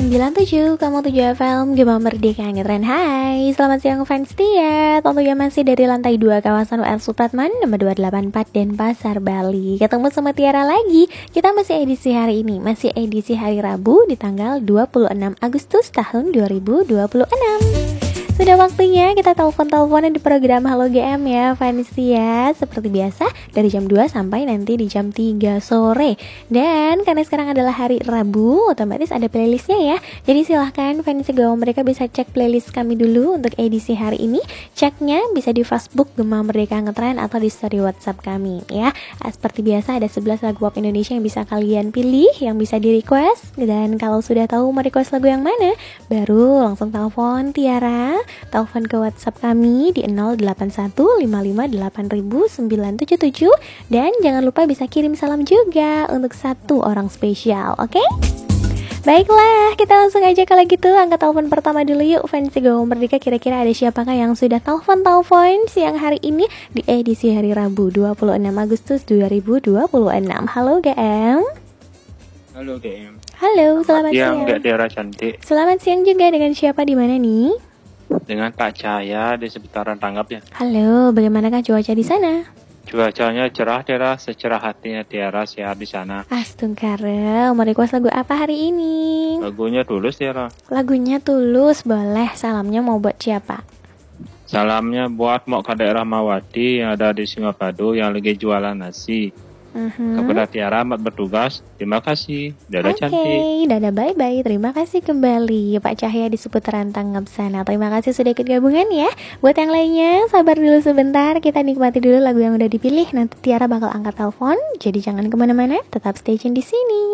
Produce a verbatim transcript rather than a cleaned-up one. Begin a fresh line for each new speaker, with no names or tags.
sembilan tujuh koma tujuh F M Gema Merdeka Ngetren. Hai, selamat siang fans Tia. Tentunya masih dari lantai dua kawasan U R Supratman nomor dua delapan empat Denpasar, Bali. Ketemu sama Tiara lagi. Kita masih edisi hari ini, masih edisi hari Rabu di tanggal dua puluh enam Agustus tahun dua ribu dua puluh enam. Sudah waktunya kita telepon-teleponan di program Halo G M ya fans ya. Seperti biasa dari jam dua sampai nanti di jam tiga sore. Dan karena sekarang adalah hari Rabu, otomatis ada playlistnya ya. Jadi silahkan fans Gema Merdeka bisa cek playlist kami dulu untuk edisi hari ini. Ceknya bisa di Facebook Gema Merdeka Ngetren atau di story WhatsApp kami ya. Seperti biasa ada sebelas lagu pop Indonesia yang bisa kalian pilih, yang bisa di request. Dan kalau sudah tahu mau request lagu yang mana, baru langsung telepon Tiara. Telepon ke WhatsApp kami di nol delapan satu lima lima delapan nol sembilan tujuh tujuh. Dan jangan lupa bisa kirim salam juga untuk satu orang spesial, oke? Okay? Baiklah, kita langsung aja kalau gitu angkat telepon pertama dulu yuk fans Gema Merdeka. Kira-kira ada siapakah yang sudah telepon-telepon siang hari ini di edisi hari Rabu dua puluh enam Agustus dua ribu dua puluh enam. Halo G M.
Halo G M.
Halo, selamat siang.
Siang, Tiara cantik.
Selamat siang juga, dengan siapa di mana nih?
Dengan Kak Cahaya di seputaran Tanggap ya.
Halo, bagaimanakah cuaca di sana?
Cuacanya cerah, Tiara, secerah hatinya Tiara, sehat di sana.
Astungkara, mau request lagu apa hari ini?
Lagunya Tulus, Tiara.
Lagunya Tulus, boleh. Salamnya mau buat siapa?
Salamnya buat Mok Daerah Mawati yang ada di Singapura yang lagi jualan nasi.
Uh-huh.
Kepada Tiara amat bertugas, terima kasih. Dadah
Oke,
cantik.
dadah bye-bye. Terima kasih kembali Pak Cahya di seputaran Tanggap sana. Terima kasih sudah ikut gabungan ya. Buat yang lainnya, sabar dulu sebentar. Kita nikmati dulu lagu yang udah dipilih. Nanti Tiara bakal angkat telepon. Jadi jangan kemana-mana, tetap stay tune di sini.